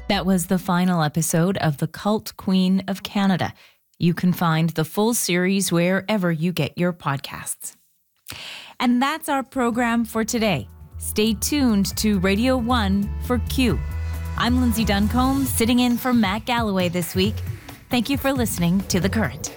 That was the final episode of The Cult Queen of Canada. You can find the full series wherever you get your podcasts. And that's our program for today. Stay tuned to Radio 1 for Q. I'm Lindsay Duncombe, sitting in for Matt Galloway this week. Thank you for listening to The Current.